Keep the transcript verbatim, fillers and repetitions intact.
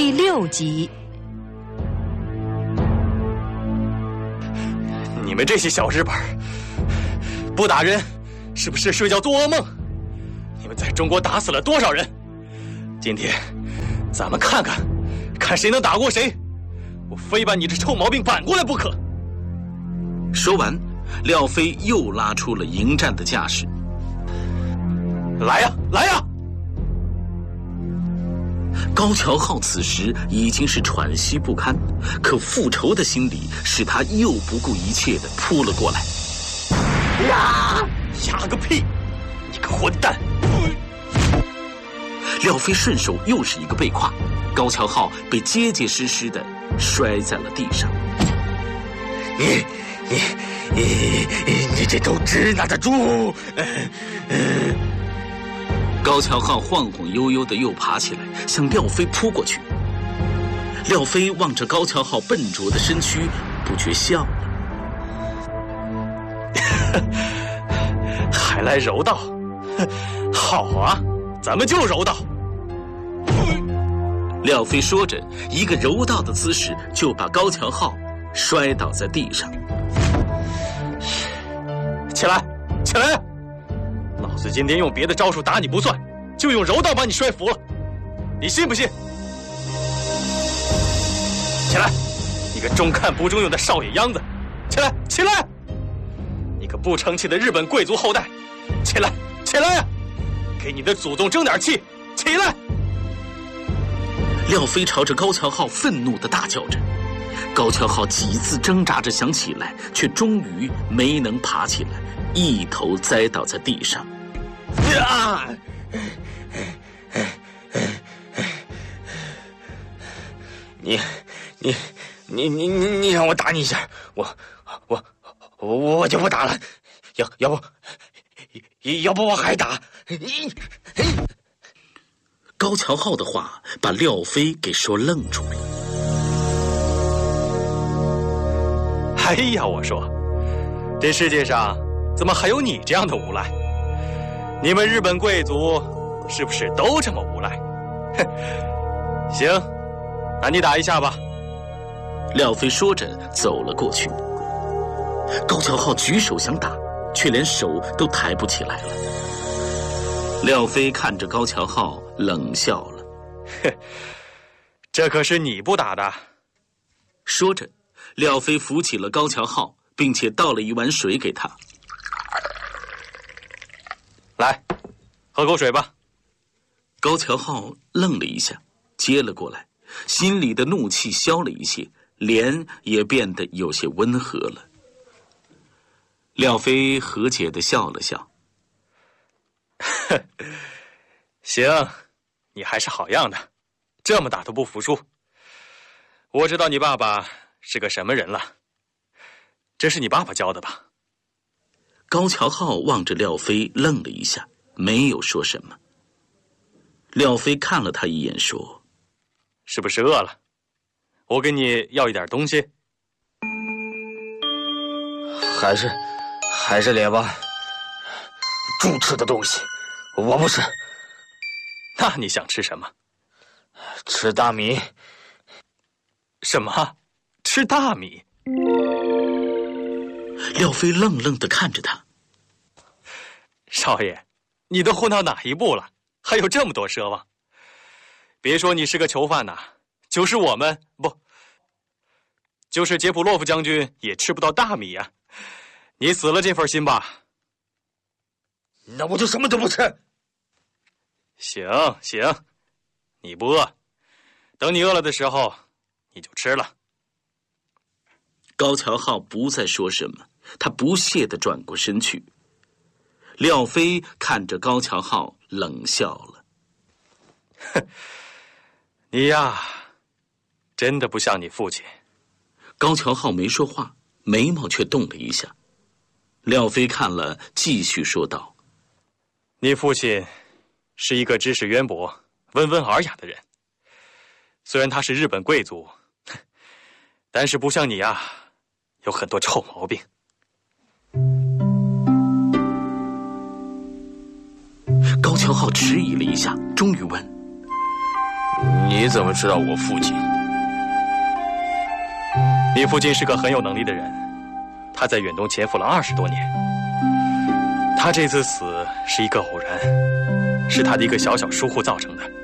第六集。 你们这些小日本不打人，是不是睡觉做噩梦？你们在中国打死了多少人？今天咱们看看，看谁能打过谁！我非把你这臭毛病扳过来不可！ 说完，廖飞又拉出了迎战的架势。 来呀，来呀！ 高桥浩此时已经是喘息不堪，可复仇的心理使他又不顾一切地扑了过来。 呀！呀个屁！你个混蛋！ 廖飞顺手又是一个背胯，高桥浩被结结实实地摔在了地上。 你你你你这头直男的猪！呃呃高桥浩晃晃悠悠地又爬起来，向廖飞扑过去。廖飞望着高桥浩笨拙的身躯，不觉笑了。 还来柔道？好啊，咱们就柔道！ 廖飞说着，一个柔道的姿势就把高桥浩摔倒在地上。 起来，起来！老子今天用别的招数打你不算，就用柔道把你摔服了，你信不信？起来，你个中看不中用的少爷秧子！起来，起来！你个不成器的日本贵族后代！起来，起来呀！给你的祖宗争点气！起来！ 廖飞朝着高桥浩愤怒地大叫着，高桥浩几次挣扎着想起来，却终于没能爬起来，一头栽倒在地上。 啊！你你你你你你让我打你一下，我我我我就不打了，要要不要不我还打。 高桥浩的话把廖飞给说愣住了。 哎呀，我说，这世界上怎么还有你这样的无赖？你们日本贵族是不是都这么无赖？哼，行，那你打一下吧。 廖飞说着走了过去。高桥浩举手想打，却连手都抬不起来了。廖飞看着高桥浩冷笑了。 哼，这可是你不打的。 说着，廖飞扶起了高桥浩，并且倒了一碗水给他。 来，喝口水吧。 高桥浩愣了一下，接了过来，心里的怒气消了一些，脸也变得有些温和了。廖飞和解地笑了笑。 行，你还是好样的，这么打都不服输。我知道你爸爸是个什么人了，这是你爸爸教的吧？ 高桥浩望着廖飞愣了一下，没有说什么。廖飞看了他一眼说： 是不是饿了？我给你要一点东西。 还是还是脸吧，猪吃的东西我不吃。 那你想吃什么？ 吃大米。 什么？吃大米？ 廖飞愣愣地看着他。 少爷，你都混到哪一步了？还有这么多奢望？别说你是个囚犯呐，就是我们不，就是杰普洛夫将军也吃不到大米呀、啊。你死了这份心吧。 那我就什么都不吃。 行行，你不饿，等你饿了的时候，你就吃了。 高桥浩不再说什么，他不屑地转过身去。廖飞看着高桥浩冷笑了。 哼，你呀，真的不像你父亲。 高桥浩没说话，眉毛却动了一下。廖飞看了，继续说道： 你父亲是一个知识渊博、温文尔雅的人，虽然他是日本贵族，但是不像你啊，有很多臭毛病。 高桥浩迟疑了一下，终于问： 你怎么知道我父亲？ 你父亲是个很有能力的人，他在远东潜伏了二十多年。他这次死是一个偶然，是他的一个小小疏忽造成的。